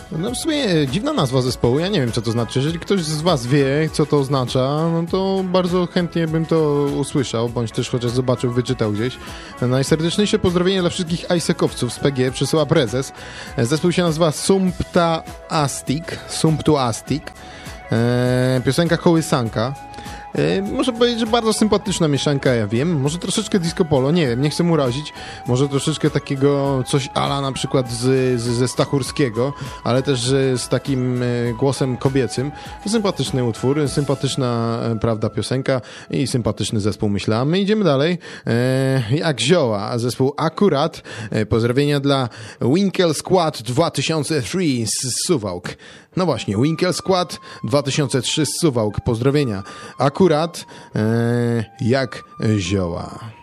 No w sumie dziwna nazwa zespołu, ja nie wiem, co to znaczy. Jeżeli ktoś z was wie, co to oznacza, no to bardzo chętnie bym to usłyszał, bądź też chociaż zobaczył, wyczytał gdzieś. Najserdeczniejsze pozdrowienie dla wszystkich ISEC-owców z PG przysyła prezes. Zespół się nazywa Sumptuastic. Piosenka Kołysanka. Muszę powiedzieć, że bardzo sympatyczna mieszanka, ja wiem. Może troszeczkę disco polo, nie wiem, nie chcę mu razić. Może troszeczkę takiego coś ala na przykład ze Stachurskiego, ale też z takim głosem kobiecym. Sympatyczny utwór, sympatyczna, prawda, piosenka i sympatyczny zespół, myślę. A my idziemy dalej. Jak zioła, zespół Akurat. Pozdrowienia dla Winkle Squad 2003 z Suwałk. No właśnie, Winkle Squad 2003 z Suwałk. Pozdrowienia. Akurat jak zioła.